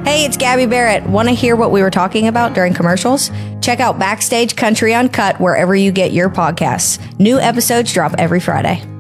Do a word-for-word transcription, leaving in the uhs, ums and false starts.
Hey, it's Gabby Barrett. Want to hear what we were talking about during commercials? Check out Backstage Country Uncut wherever you get your podcasts. New episodes drop every Friday.